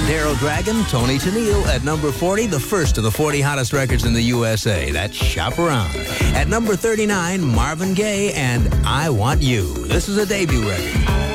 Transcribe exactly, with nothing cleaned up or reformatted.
Daryl Dragon, Tony Tennille at number forty, the first of the forty hottest records in the U S A. That's Shop Around. At number thirty-nine, Marvin Gaye and I Want You. This is a debut record.